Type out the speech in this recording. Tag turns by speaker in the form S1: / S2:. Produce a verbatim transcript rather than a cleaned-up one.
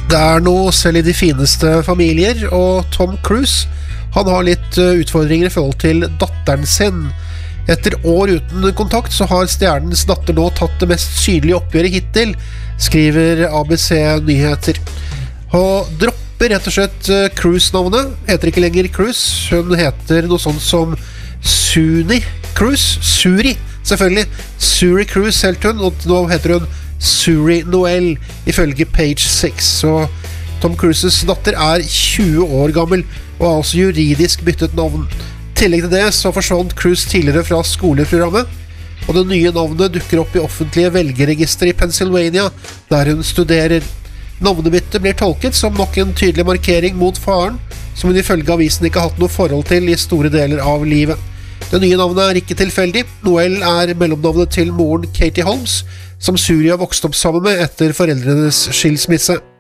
S1: Det er noe selv i de fineste familier, og Tom Cruise, han har litt utfordringer i forhold til datteren sin. Etter år uten kontakt så har stjernens datter nå tatt det mest synlige oppgjøret hittil, skriver A B C Nyheter. Og dropper rett og slett Cruise-navnet, heter ikke lenger Cruise, hun heter noe sånt som Suni Cruise, Suri, selvfølgelig, Suri Cruise helt hun, og nå heter hun Suri Noel, ifølge Page six. Så Tom Cruises datter er tjue år gammel, og har altså juridisk byttet navn. I tillegg til det så forsvant Cruise tidligere fra skoleprogrammet, og det nye navnet dukker opp i offentlige velgerregister i Pennsylvania, der hun studerer. Navnebyttet blir tolket som nok en tydelig markering mot faren, som hun ifølge avisen ikke har hatt noe forhold til i store deler av livet. Det nye navnet er ikke tilfeldig. Noel er mellomnavnet til moren Katie Holmes, som Suri har vokst opp sammen med etter foreldrenes skilsmisse.